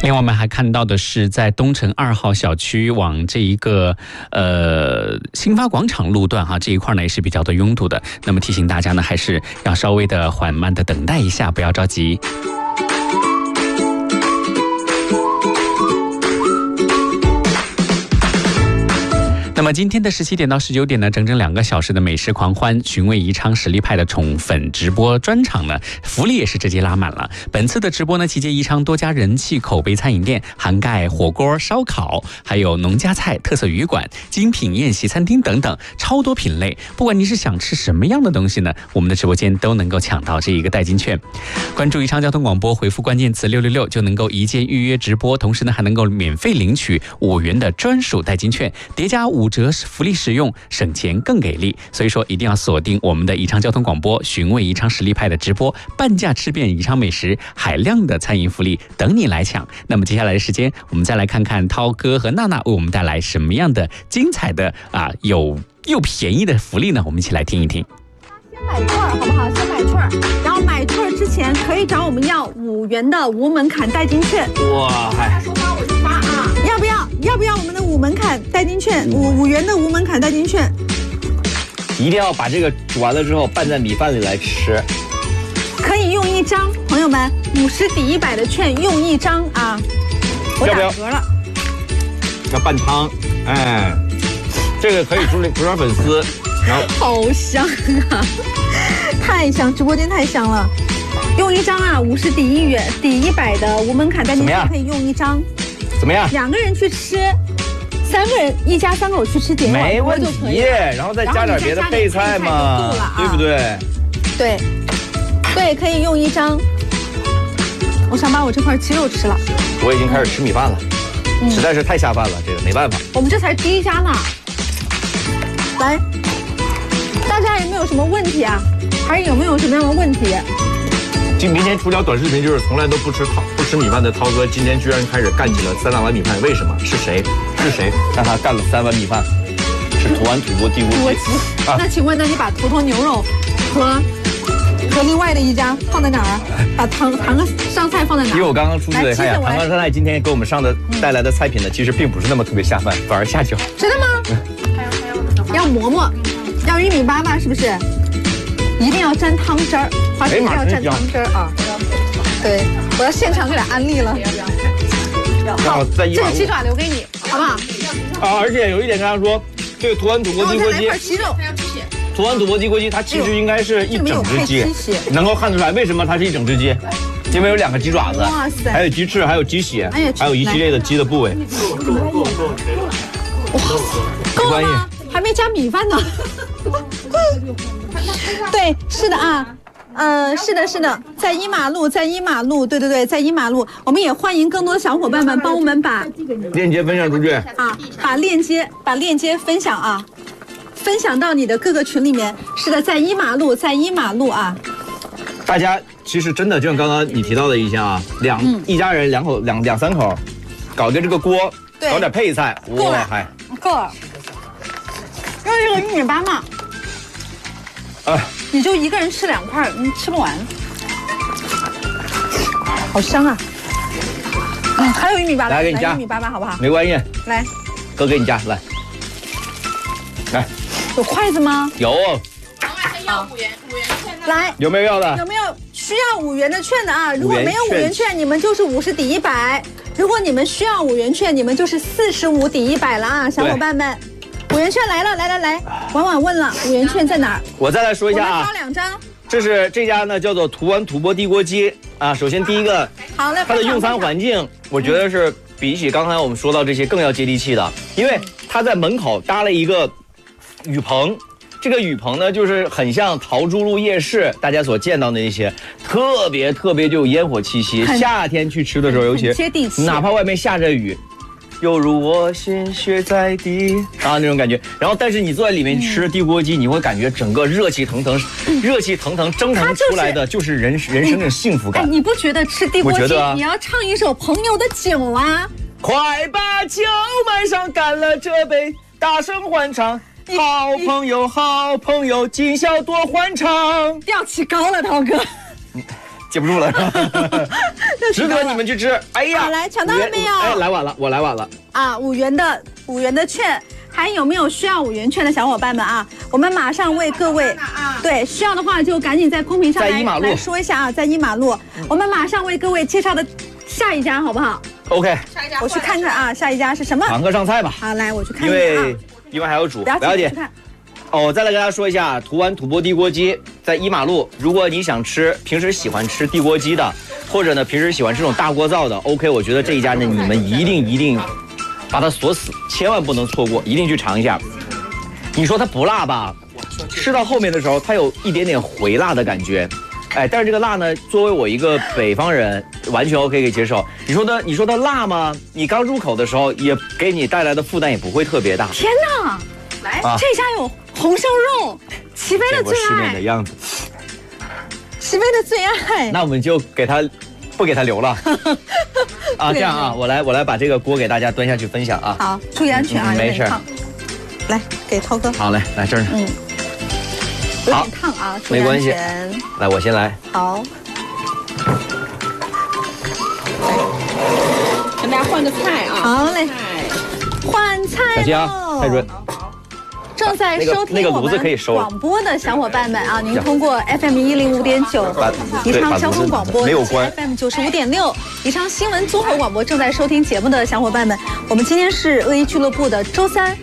另外我们还看到的是，在东城2号小区往这一个新发广场路段这一块呢也是比较的拥堵的。那么提醒大家呢，还是要稍微的缓慢的等待一下，不要着急。那么今天的17点到19点呢，整整2个小时的美食狂欢，寻味宜昌实力派的宠粉直播专场呢，福利也是直接拉满了。本次的直播呢，集结宜昌多家人气口碑餐饮店，涵盖火锅、烧烤，还有农家菜、特色旅馆、精品宴席餐厅等等，超多品类。不管你是想吃什么样的东西呢，我们的直播间都能够抢到这一个代金券。关注宜昌交通广播，回复关键词666就能够一键预约直播，同时呢还能够免费领取5元的专属代金券，叠加5折福利使用，省钱更给力。所以说一定要锁定我们的宜昌交通广播，寻味宜昌实力派的直播，半价吃遍宜昌美食，海量的餐饮福利等你来抢。那么接下来的时间，我们再来看看涛哥和娜娜为我们带来什么样的精彩的又便宜的福利呢？我们一起来听一听。 先买券好不好？先买券，然后买券之前可以找我们要5元的无门槛代金券。 哇， 他说发我就发啊！要不要我们的无门槛代金券？5元的无门槛代金券。 一定要把这个煮完了之后拌在米饭里来吃。 可以用1张，朋友们，50抵100的券用1张啊！我打嗝了。 要拌汤，哎，这个可以煮点粉丝，然后好香啊，太香，直播间太香了。用1张啊，50抵100的无门槛代金券可以用1张。 怎么样 ？2个人去吃，3个人1家3口去吃点没问题，然后再加点别的配菜嘛，对不对？ 对，可以用1张。我想把我这块鸡肉吃了。 我已经开始吃米饭了，实在是太下饭了，这个没办法。 我们这才第1家呢。来，大家有没有什么问题啊？还是有没有什么样的问题？ 明天出条短视频，就是从来都不吃米饭的涛哥，今天居然开始干起了3大碗米饭，为什么？是谁让他干了3碗米饭？是图完土锅地锅鸡。 那请问，那你把图头牛肉和另外的1家放在哪儿？把糖和上菜放在哪儿？ 因为我刚刚出去看呀，糖和上菜今天给我们带来的菜品呢，其实并不是那么特别下饭，反而下酒。 真的吗？要馍馍，要玉米粑粑，是不是？一定要沾汤汁儿，花生一定要沾汤汁儿啊！对，我要现场给他安利了。好，这个鸡爪留给你，好不好？ 而且有一点跟他说，这个图完土锅地锅鸡，图完土锅地锅鸡，它其实应该是1整只鸡，能够看出来为什么它是1整只鸡，因为有2个鸡爪子，还有鸡翅，还有鸡血，还有一系列的鸡的部位。 哇，够了吗？还没加米饭呢。对，是的啊，是的，在一马路，对，在一马路，我们也欢迎更多的小伙伴们帮我们把链接分享出去啊，把链接分享啊，分享到你的各个群里面。是的，在一马路啊。 大家其实真的就像刚刚你提到的一些啊，一家人两三口，搞定这个锅，搞点配菜，哇嗨， 够了。因为这个玉米粑粑。你就1个人吃2块，你吃不完，好香啊！还有玉米粑粑， 来给你加玉米粑粑好不好？ 没关系， 来， 哥给你加，来， 有筷子吗？ 有。 还要5元券呢？ 来， 有没有要的？ 有没有需要5元的券的啊？如果没有5元券，你们就是50抵100；如果你们需要5元券，你们就是45抵100了啊，小伙伴们。5元券来了，来，婉问了，5元券在哪儿？ 我再来说一下啊， 我们招2张。 这家呢叫做图完土锅地锅鸡啊。首先第一个， 好嘞， 它的用餐环境，我觉得是比起刚才我们说到这些更要接地气的，因为它在门口搭了一个雨棚。这个雨棚呢，就是很像陶朱路夜市大家所见到的那些，特别就有烟火气息。夏天去吃的时候，尤其接地气， 哪怕外面下着雨。犹如我心血在地啊，那种感觉。然后，但是你坐在里面吃地锅鸡，你会感觉整个热气腾腾蒸腾出来的就是人生的幸福感。 你不觉得吃地锅鸡，你要唱一首《朋友的酒》啊？ 快把酒满上，干了这杯，大声欢唱。好朋友，今宵多欢畅。 调起高了，涛哥。 接不住了，是吧？值得你们去吃。哎呀， 好来抢到了没有？ 哎，来晚了，我来晚了啊！5元的券，还有没有需要5元券的小伙伴们啊？我们马上为各位，对，需要的话就赶紧在公屏上来说一下啊，在一马路，我们马上为各位介绍的下一家好不好 ？OK， 我去看看啊，下一家是什么？ 堂哥上菜吧。 好，来我去看一下啊， 因为还要煮， 不要紧。 哦，再来跟大家说一下，途湾土钵地锅鸡在一马路。如果你想吃，平时喜欢吃地锅鸡的，或者呢平时喜欢吃这种大锅灶的 ，OK， 我觉得这一家呢你们一定把它锁死，千万不能错过，一定去尝一下。你说它不辣吧？吃到后面的时候，它有一点点回辣的感觉，哎，但是这个辣呢，作为我一个北方人，完全 OK 可以接受。你说的辣吗？你刚入口的时候，也给你带来的负担也不会特别大。 天哪，来，这家有红烧肉，齐飞的最爱。 世面的样子， 齐飞的最爱。 那我们就不给他留了啊！这样啊，我来把这个锅给大家端下去分享啊。 好，注意安全啊， 没事。 来，给涛哥。 好嘞，来这儿呢。 有点烫啊， 没关系。来，我先来。 好。 跟大家换个菜啊。 好嘞，换菜喽。 小心啊，太准。 正在收听我们广播的小伙伴们啊，您通过 FM 105.9宜昌交通广播，FM 95.6宜昌新闻综合广播正在收听节目的小伙伴们，我们今天是恶意俱乐部的周3